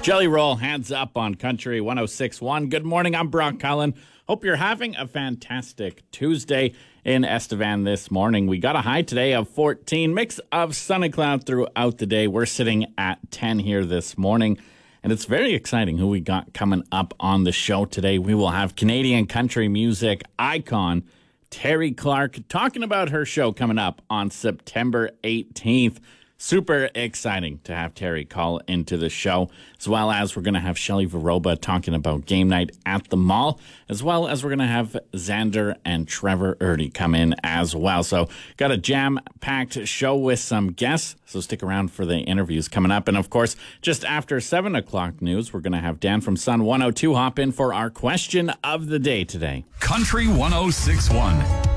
Jelly Roll, hands up on Country 106.1. Good morning, I'm Brock Cullen. Hope you're having a fantastic Tuesday in Estevan this morning. We got a high today of 14, mix of sun and cloud throughout the day. We're sitting at 10 here this morning, and it's very exciting who we got coming up on the show today. We will have Canadian country music icon Terri Clark talking about her show coming up on September 18th. Super exciting to have Terri call into the show, as well as we're going to have Shelley Varoba talking about game night at the mall, as well as we're going to have Xander and Trevor Erdy come in as well. So got a jam-packed show with some guests, so stick around for the interviews coming up. And of course, just after 7 o'clock news, we're going to have Dan from Sun 102 hop in for our question of the day today. Country 106.1.